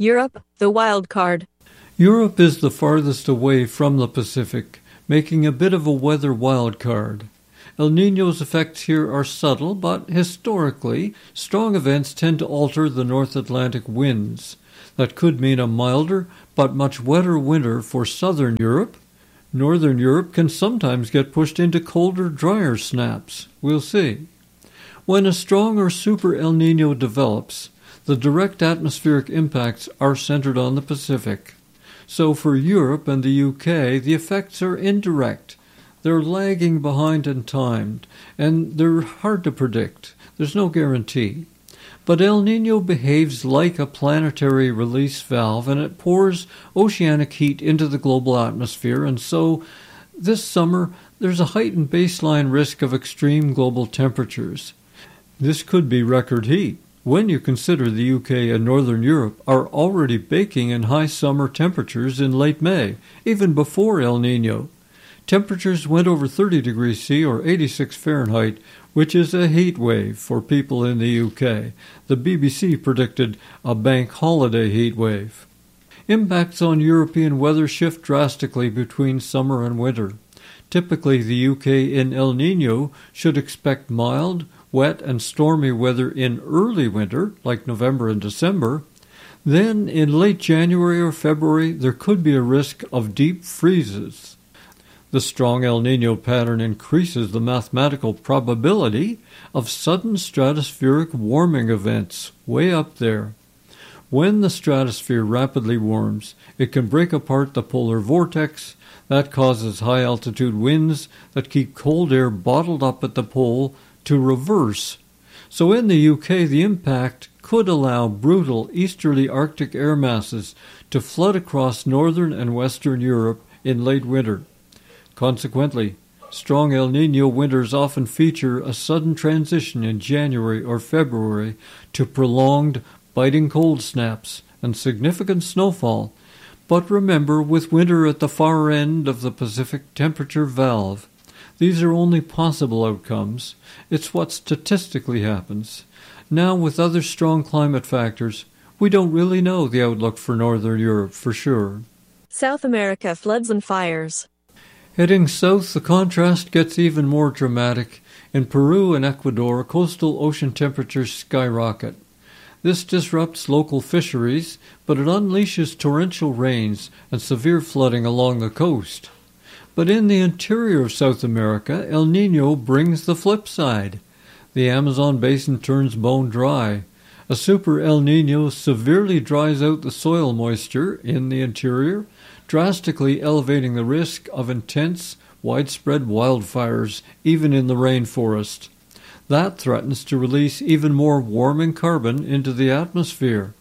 Europe, the wild card. Europe is the farthest away from the Pacific, making a bit of a weather wild card. El Niño's effects here are subtle, but historically, strong events tend to alter the North Atlantic winds. That could mean a milder but much wetter winter for southern Europe. Northern Europe can sometimes get pushed into colder, drier snaps. We'll see. When a strong or super El Niño develops, the direct atmospheric impacts are centered on the Pacific. So for Europe and the UK, the effects are indirect. They're lagging behind in time, and they're hard to predict. There's no guarantee. But El Niño behaves like a planetary release valve, and it pours oceanic heat into the global atmosphere, and so this summer there's a heightened baseline risk of extreme global temperatures. This could be record heat, when you consider the UK and Northern Europe are already baking in high summer temperatures in late May, even before El Niño. Temperatures went over 30 degrees C or 86 Fahrenheit, which is a heat wave for people in the UK. The BBC predicted a bank holiday heat wave. Impacts on European weather shift drastically between summer and winter. Typically, the UK in El Niño should expect mild, wet and stormy weather in early winter, like November and December. Then, in late January or February, there could be a risk of deep freezes. The strong El Niño pattern increases the mathematical probability of sudden stratospheric warming events way up there. When the stratosphere rapidly warms, it can break apart the polar vortex. That causes high-altitude winds that keep cold air bottled up at the pole to reverse. So in the UK, the impact could allow brutal easterly Arctic air masses to flood across northern and western Europe in late winter. Consequently, strong El Niño winters often feature a sudden transition in January or February to prolonged, biting cold snaps and significant snowfall. But remember, with winter at the far end of the Pacific temperature valve, these are only possible outcomes. It's what statistically happens. Now, with other strong climate factors, we don't really know the outlook for Northern Europe for sure. South America floods and fires. Heading south, the contrast gets even more dramatic. In Peru and Ecuador, coastal ocean temperatures skyrocket. This disrupts local fisheries, but it unleashes torrential rains and severe flooding along the coast. But in the interior of South America, El Niño brings the flip side. The Amazon basin turns bone dry. A super El Niño severely dries out the soil moisture in the interior, drastically elevating the risk of intense, widespread wildfires, even in the rainforest. That threatens to release even more warming carbon into the atmosphere.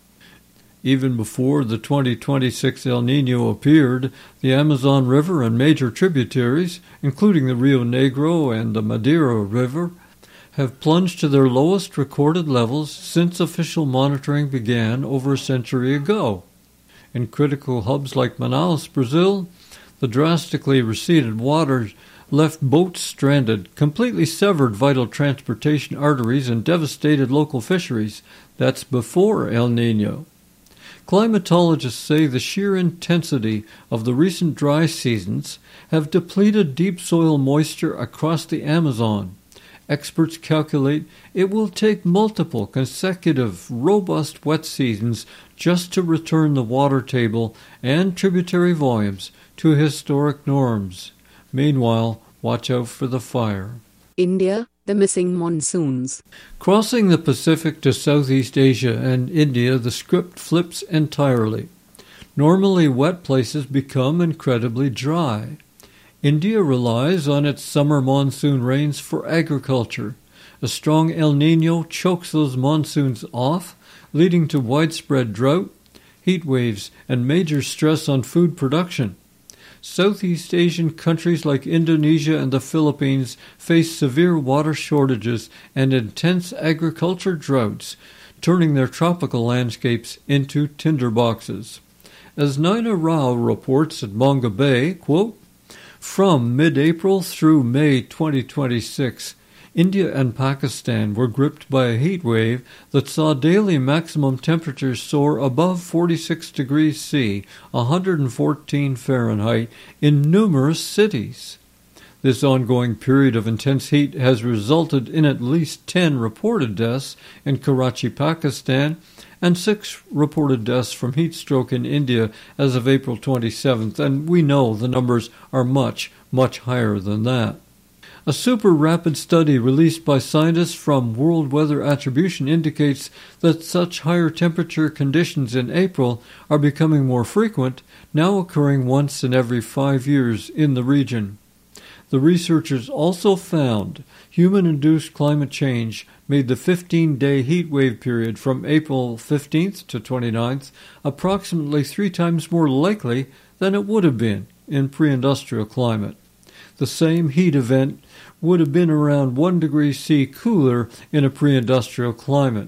Even before the 2026 El Niño appeared, the Amazon River and major tributaries, including the Rio Negro and the Madeira River, have plunged to their lowest recorded levels since official monitoring began over a century ago. In critical hubs like Manaus, Brazil, the drastically receded waters left boats stranded, completely severed vital transportation arteries, and devastated local fisheries. That's before El Niño. Climatologists say the sheer intensity of the recent dry seasons have depleted deep soil moisture across the Amazon. Experts calculate it will take multiple consecutive, robust wet seasons just to return the water table and tributary volumes to historic norms. Meanwhile, watch out for the fire. India, the missing monsoons. Crossing the Pacific to Southeast Asia and India, the script flips entirely. Normally wet places become incredibly dry. India relies on its summer monsoon rains for agriculture. A strong El Niño chokes those monsoons off, leading to widespread drought, heat waves, and major stress on food production. Southeast Asian countries like Indonesia and the Philippines face severe water shortages and intense agriculture droughts, turning their tropical landscapes into tinderboxes. As Naina Rao reports at Bonga Bay, quote, from mid-April through May 2026, India and Pakistan were gripped by a heat wave that saw daily maximum temperatures soar above 46 degrees C, 114 Fahrenheit, in numerous cities. This ongoing period of intense heat has resulted in at least 10 reported deaths in Karachi, Pakistan, and 6 reported deaths from heat stroke in India as of April 27th, and we know the numbers are much, much higher than that. A super rapid study released by scientists from World Weather Attribution indicates that such higher temperature conditions in April are becoming more frequent, now occurring once in every 5 years in the region. The researchers also found human-induced climate change made the 15-day heat wave period from April 15th to 29th approximately 3 times more likely than it would have been in pre-industrial climate. The same heat event would have been around 1 degree C cooler in a pre-industrial climate.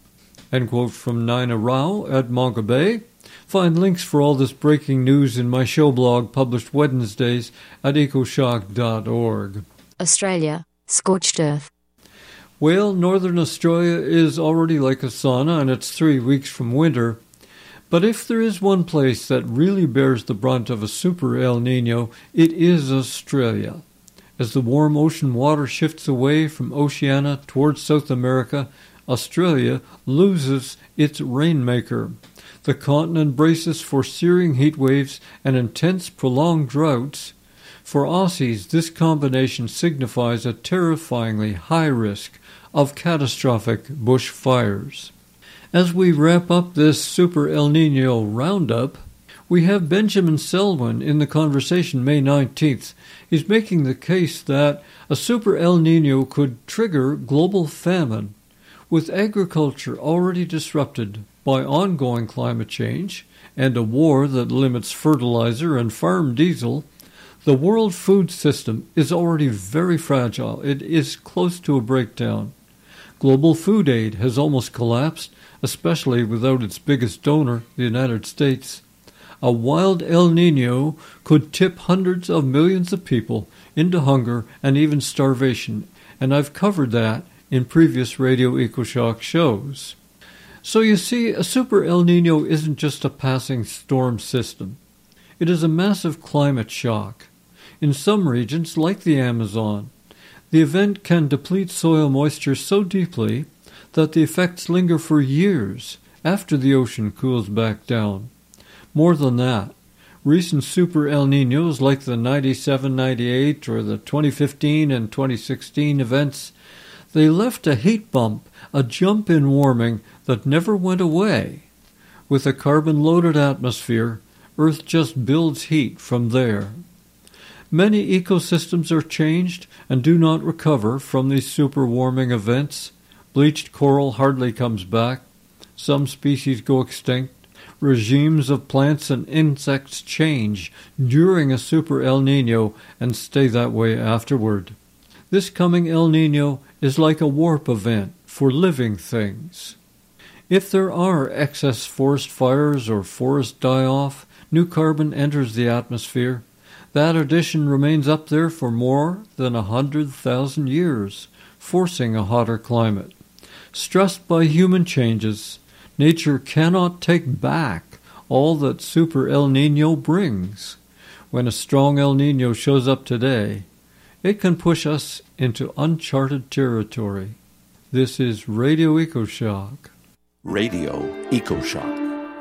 End quote from Naina Rao at Monka Bay. Find links for all this breaking news in my show blog published Wednesdays at ecoshock.org. Australia, scorched earth. Well, Northern Australia is already like a sauna, and it's 3 weeks from winter. But if there is one place that really bears the brunt of a super El Nino, it is Australia. As the warm ocean water shifts away from Oceania towards South America, Australia loses its rainmaker. The continent braces for searing heat waves and intense prolonged droughts. For Aussies, this combination signifies a terrifyingly high risk of catastrophic bushfires. As we wrap up this Super El Nino roundup, we have Benjamin Selwyn in the conversation May 19th. He's making the case that a Super El Nino could trigger global famine. With agriculture already disrupted by ongoing climate change and a war that limits fertilizer and farm diesel, the world food system is already very fragile. It is close to a breakdown. Global food aid has almost collapsed, especially without its biggest donor, the United States. A wild El Nino could tip hundreds of millions of people into hunger and even starvation, and I've covered that in previous Radio EcoShock shows. So you see, a Super El Nino isn't just a passing storm system. It is a massive climate shock. In some regions, like the Amazon, the event can deplete soil moisture so deeply that the effects linger for years after the ocean cools back down. More than that, recent Super El Ninos like the 97-98 or the 2015 and 2016 events, they left a heat bump, a jump in warming that never went away. With a carbon-loaded atmosphere, Earth just builds heat from there. Many ecosystems are changed and do not recover from these superwarming events. Bleached coral hardly comes back. Some species go extinct. Regimes of plants and insects change during a Super El Nino and stay that way afterward. This coming El Nino is like a warp event for living things. If there are excess forest fires or forest die-off, new carbon enters the atmosphere. That addition remains up there for more than 100,000 years, forcing a hotter climate. Stressed by human changes, nature cannot take back all that Super El Nino brings. When a strong El Nino shows up today, it can push us into uncharted territory. This is Radio EcoShock. Radio EcoShock.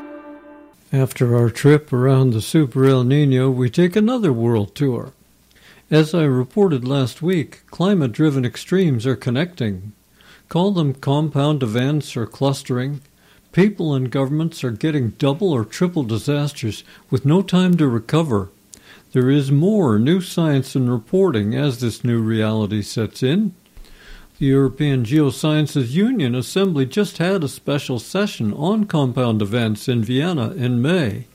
After our trip around the Super El Nino, we take another world tour. As I reported last week, climate-driven extremes are connecting. Call them compound events or clustering. People and governments are getting double or triple disasters with no time to recover. There is more new science and reporting as this new reality sets in. The European Geosciences Union Assembly just had a special session on compound events in Vienna in May.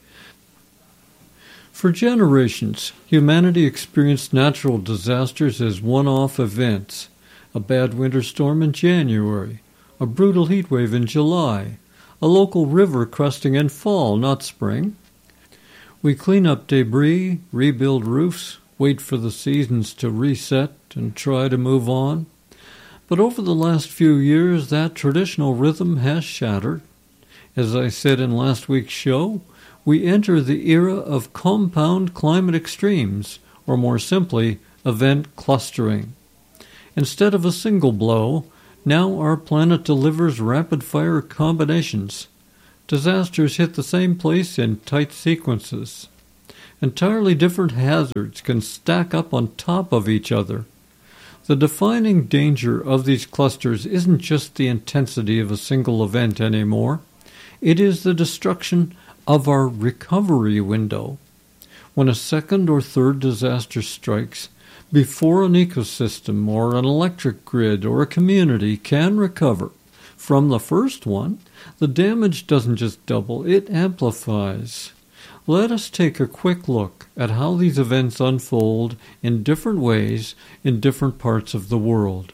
For generations, humanity experienced natural disasters as one-off events. A bad winter storm in January, a brutal heat wave in July, a local river crusting in fall, not spring. We clean up debris, rebuild roofs, wait for the seasons to reset, and try to move on. But over the last few years, that traditional rhythm has shattered. As I said in last week's show, we enter the era of compound climate extremes, or more simply, event clustering. Instead of a single blow, now our planet delivers rapid-fire combinations. Disasters hit the same place in tight sequences. Entirely different hazards can stack up on top of each other. The defining danger of these clusters isn't just the intensity of a single event anymore. It is the destruction of our recovery window. When a second or third disaster strikes, before an ecosystem or an electric grid or a community can recover from the first one, the damage doesn't just double, it amplifies. Let us take a quick look at how these events unfold in different ways in different parts of the world.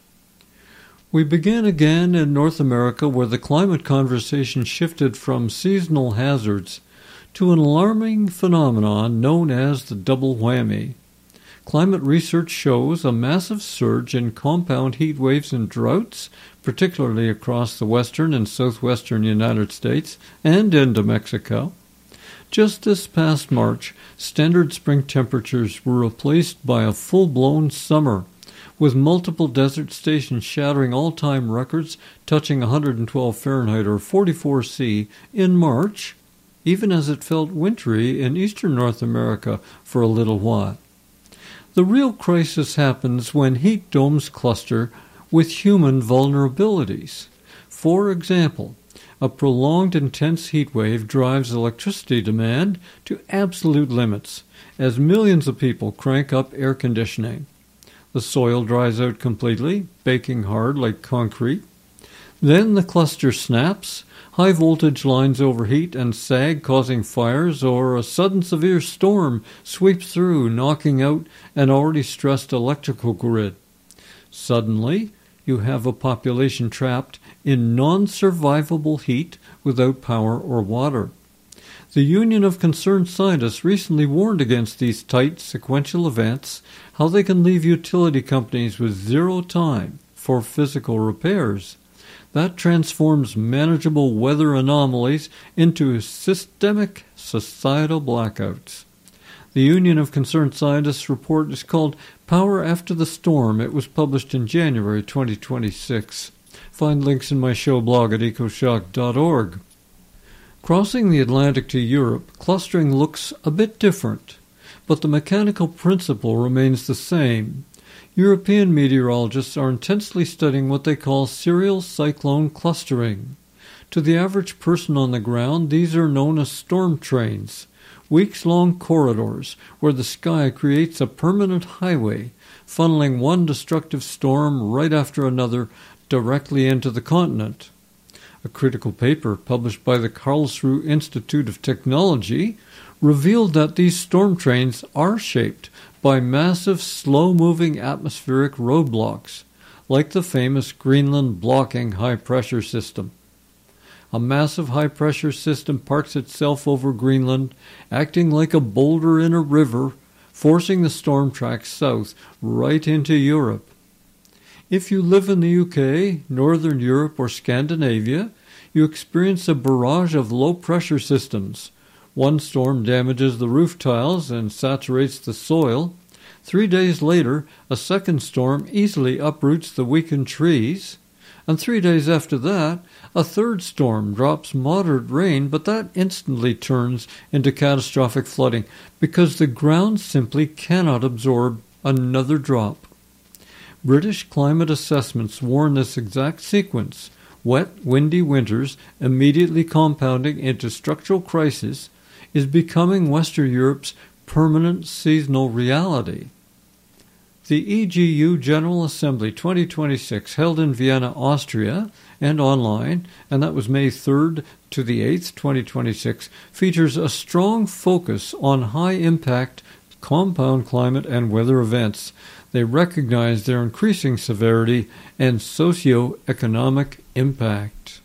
We begin again in North America, where the climate conversation shifted from seasonal hazards to an alarming phenomenon known as the double whammy. Climate research shows a massive surge in compound heat waves and droughts, particularly across the western and southwestern United States and into Mexico. Just this past March, standard spring temperatures were replaced by a full-blown summer, with multiple desert stations shattering all-time records touching 112 Fahrenheit or 44 C in March, even as it felt wintry in eastern North America for a little while. The real crisis happens when heat domes cluster with human vulnerabilities. For example, a prolonged intense heat wave drives electricity demand to absolute limits as millions of people crank up air conditioning. The soil dries out completely, baking hard like concrete. Then the cluster snaps, high voltage lines overheat and sag, causing fires, or a sudden severe storm sweeps through, knocking out an already stressed electrical grid. Suddenly, you have a population trapped in non-survivable heat without power or water. The Union of Concerned Scientists recently warned against these tight sequential events, how they can leave utility companies with zero time for physical repairs. That transforms manageable weather anomalies into systemic societal blackouts. The Union of Concerned Scientists report is called Power After the Storm. It was published in January 2026. Find links in my show blog at ecoshock.org. Crossing the Atlantic to Europe, clustering looks a bit different, but the mechanical principle remains the same. European meteorologists are intensely studying what they call serial cyclone clustering. To the average person on the ground, these are known as storm trains, weeks-long corridors where the sky creates a permanent highway, funneling one destructive storm right after another directly into the continent. A critical paper published by the Karlsruhe Institute of Technology revealed that these storm trains are shaped by massive, slow-moving atmospheric roadblocks, like the famous Greenland blocking high-pressure system. A massive high-pressure system parks itself over Greenland, acting like a boulder in a river, forcing the storm track south right into Europe. If you live in the UK, Northern Europe, or Scandinavia, you experience a barrage of low-pressure systems. One storm damages the roof tiles and saturates the soil. 3 days later, a second storm easily uproots the weakened trees. And 3 days after that, a third storm drops moderate rain, but that instantly turns into catastrophic flooding because the ground simply cannot absorb another drop. British climate assessments warn this exact sequence, wet, windy winters immediately compounding into structural crisis, is becoming Western Europe's permanent seasonal reality. The EGU General Assembly 2026, held in Vienna, Austria, and online, and that was May 3rd to the 8th, 2026, features a strong focus on high-impact compound climate and weather events. They recognize their increasing severity and socio-economic impact.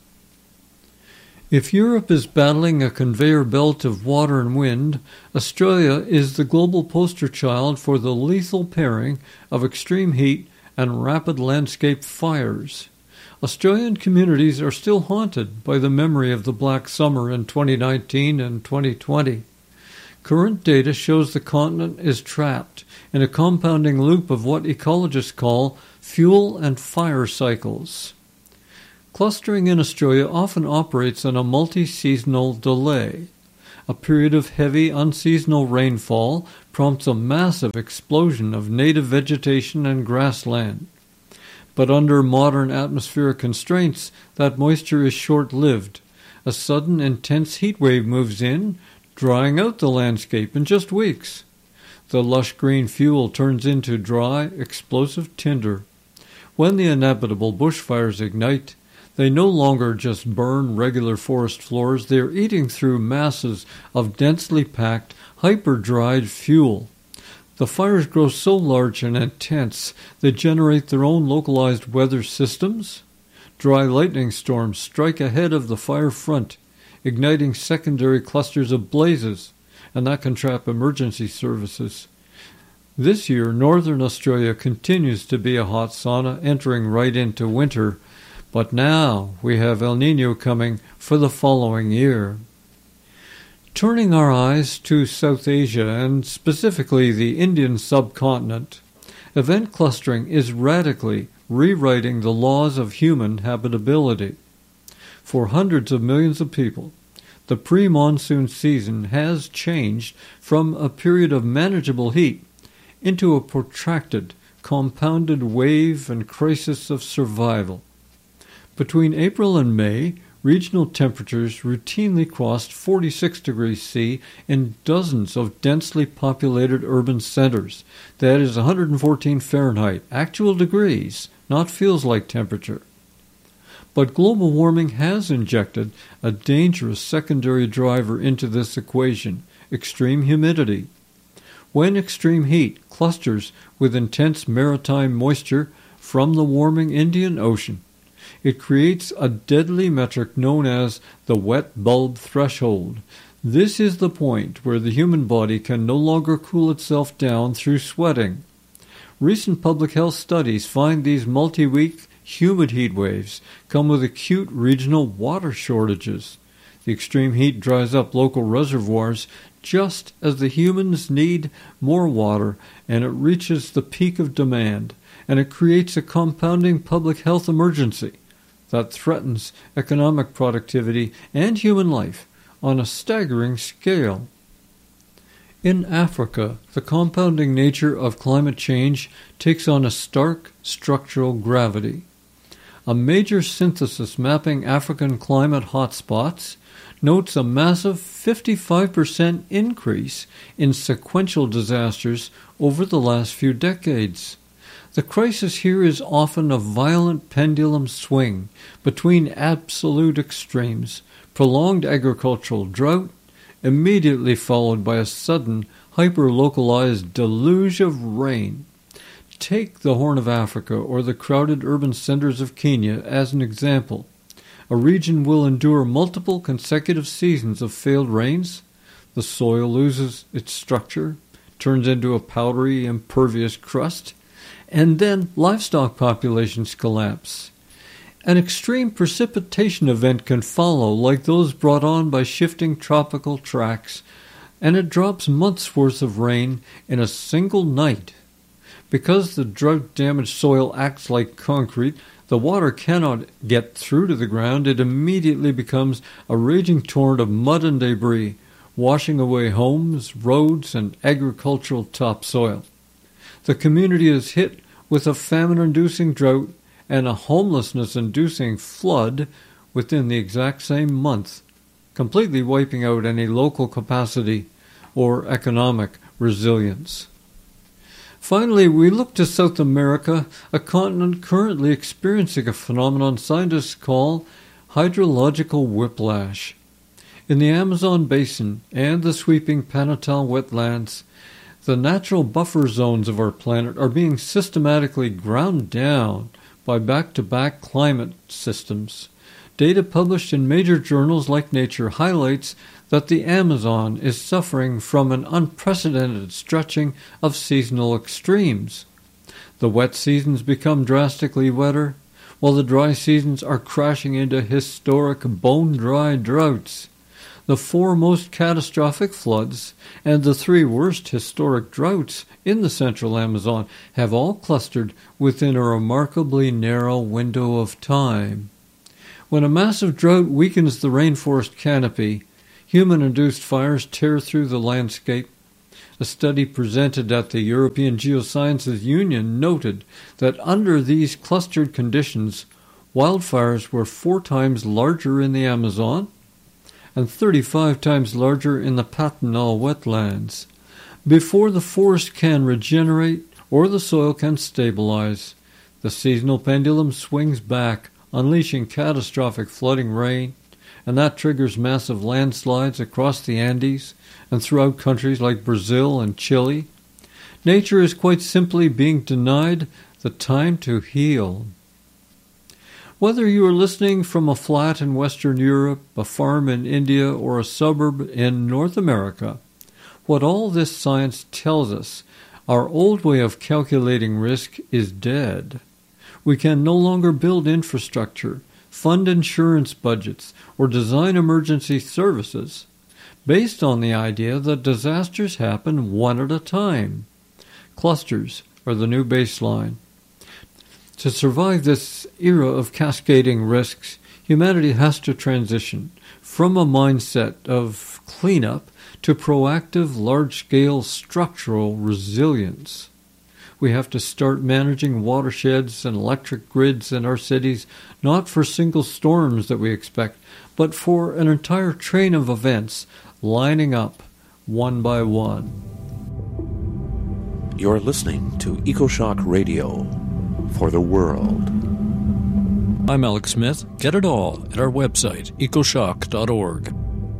If Europe is battling a conveyor belt of water and wind, Australia is the global poster child for the lethal pairing of extreme heat and rapid landscape fires. Australian communities are still haunted by the memory of the Black Summer in 2019 and 2020. Current data shows the continent is trapped in a compounding loop of what ecologists call fuel and fire cycles. Clustering in Australia often operates on a multi-seasonal delay. A period of heavy, unseasonal rainfall prompts a massive explosion of native vegetation and grassland. But under modern atmospheric constraints, that moisture is short-lived. A sudden, intense heat wave moves in, drying out the landscape in just weeks. The lush green fuel turns into dry, explosive tinder. When the inevitable bushfires ignite, they no longer just burn regular forest floors, they are eating through masses of densely packed, hyper-dried fuel. The fires grow so large and intense, they generate their own localized weather systems. Dry lightning storms strike ahead of the fire front, igniting secondary clusters of blazes, and that can trap emergency services. This year, northern Australia continues to be a hot sauna, entering right into winter, but now we have El Niño coming for the following year. Turning our eyes to South Asia, and specifically the Indian subcontinent, event clustering is radically rewriting the laws of human habitability. For hundreds of millions of people, the pre-monsoon season has changed from a period of manageable heat into a protracted, compounded wave and crisis of survival. Between April and May, regional temperatures routinely crossed 46 degrees C in dozens of densely populated urban centers. That is 114 Fahrenheit, actual degrees, not feels-like temperature. But global warming has injected a dangerous secondary driver into this equation, extreme humidity. When extreme heat clusters with intense maritime moisture from the warming Indian Ocean, it creates a deadly metric known as the wet bulb threshold. This is the point where the human body can no longer cool itself down through sweating. Recent public health studies find these multi-week humid heat waves come with acute regional water shortages. The extreme heat dries up local reservoirs just as the humans need more water, and it reaches the peak of demand, and it creates a compounding public health emergency that threatens economic productivity and human life on a staggering scale. In Africa, the compounding nature of climate change takes on a stark structural gravity. A major synthesis mapping African climate hotspots notes a massive 55% increase in sequential disasters over the last few decades. The crisis here is often a violent pendulum swing between absolute extremes, prolonged agricultural drought, immediately followed by a sudden, hyper-localized deluge of rain. Take the Horn of Africa or the crowded urban centers of Kenya as an example. A region will endure multiple consecutive seasons of failed rains. The soil loses its structure, turns into a powdery, impervious crust, and then livestock populations collapse. An extreme precipitation event can follow, like those brought on by shifting tropical tracks, and it drops months' worth of rain in a single night. Because the drought-damaged soil acts like concrete, the water cannot get through to the ground. It immediately becomes a raging torrent of mud and debris, washing away homes, roads, and agricultural topsoil. The community is hit with a famine-inducing drought and a homelessness-inducing flood within the exact same month, completely wiping out any local capacity or economic resilience. Finally, we look to South America, a continent currently experiencing a phenomenon scientists call hydrological whiplash. In the Amazon basin and the sweeping Pantanal wetlands, the natural buffer zones of our planet are being systematically ground down by back-to-back climate systems. Data published in major journals like Nature highlights that the Amazon is suffering from an unprecedented stretching of seasonal extremes. The wet seasons become drastically wetter, while the dry seasons are crashing into historic bone-dry droughts. The 4 most catastrophic floods and the 3 worst historic droughts in the central Amazon have all clustered within a remarkably narrow window of time. When a massive drought weakens the rainforest canopy, human-induced fires tear through the landscape. A study presented at the European Geosciences Union noted that under these clustered conditions, wildfires were 4 times larger in the Amazon and 35 times larger in the Pantanal wetlands. Before the forest can regenerate or the soil can stabilize, the seasonal pendulum swings back, unleashing catastrophic flooding rain, and that triggers massive landslides across the Andes and throughout countries like Brazil and Chile. Nature is quite simply being denied the time to heal. Whether you are listening from a flat in Western Europe, a farm in India, or a suburb in North America, what all this science tells us, our old way of calculating risk is dead. We can no longer build infrastructure, fund insurance budgets, or design emergency services based on the idea that disasters happen one at a time. Clusters are the new baseline. To survive this era of cascading risks, humanity has to transition from a mindset of cleanup to proactive, large-scale structural resilience. We have to start managing watersheds and electric grids in our cities, not for single storms that we expect, but for an entire train of events lining up one by one. You're listening to EcoShock Radio for the world. I'm Alex Smith. Get it all at our website, ecoshock.org.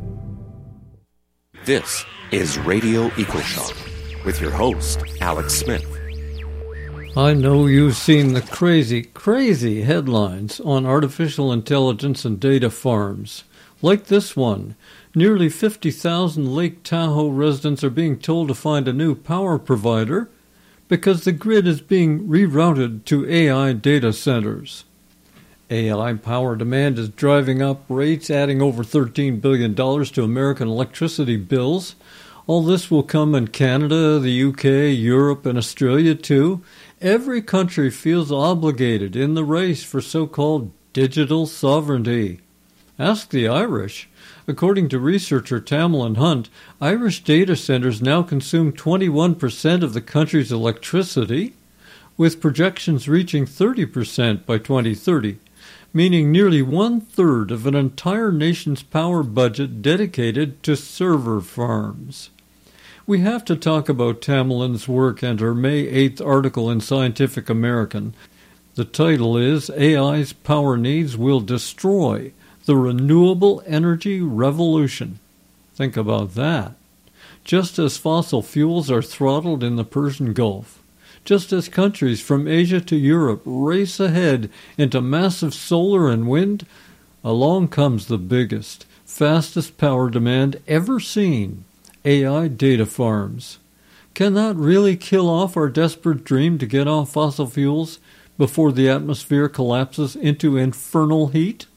This is Radio EcoShock with your host, Alex Smith. I know you've seen the crazy headlines on artificial intelligence and data farms. Like this one, nearly 50,000 Lake Tahoe residents are being told to find a new power provider because the grid is being rerouted to AI data centers. AI power demand is driving up rates, adding over $13 billion to American electricity bills. All this will come in Canada, the UK, Europe, and Australia too. Every country feels obligated in the race for so-called digital sovereignty. Ask the Irish. According to researcher Tamlin Hunt, Irish data centers now consume 21% of the country's electricity, with projections reaching 30% by 2030, meaning nearly 1/3 of an entire nation's power budget dedicated to server farms. We have to talk about Tamlin's work and her May 8th article in Scientific American. The title is AI's Power Needs Will Destroy the Renewable Energy Revolution. Think about that. Just as fossil fuels are throttled in the Persian Gulf, just as countries from Asia to Europe race ahead into massive solar and wind, along comes the biggest, fastest power demand ever seen. AI data farms. Can that really kill off our desperate dream to get off fossil fuels before the atmosphere collapses into infernal heat?